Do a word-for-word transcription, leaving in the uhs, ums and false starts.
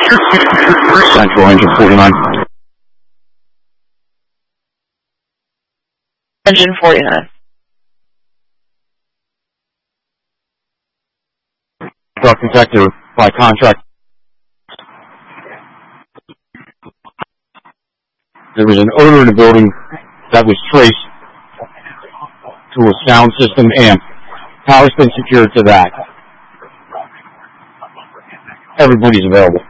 Central Engine forty-nine. Engine forty-nine. Truck detector by contract. There was an odor in the building that was traced to a sound system amp. Power's been secured to that. Everybody's available.